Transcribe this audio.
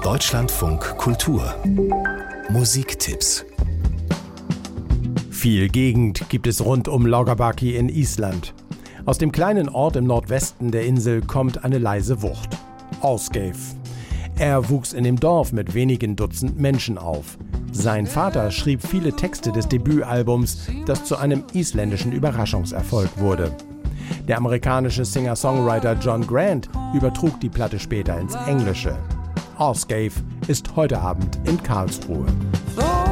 Deutschlandfunk Kultur Musiktipps. Viel Gegend gibt es rund um Laugarbanki in Island. Aus dem kleinen Ort im Nordwesten der Insel kommt eine leise Wucht: Ásgeir. Er wuchs in dem Dorf mit wenigen Dutzend Menschen auf. Sein Vater schrieb viele Texte des Debütalbums, das zu einem isländischen Überraschungserfolg wurde. Der amerikanische Singer-Songwriter John Grant übertrug die Platte später ins Englische. Ásgeir ist heute Abend in Karlsruhe.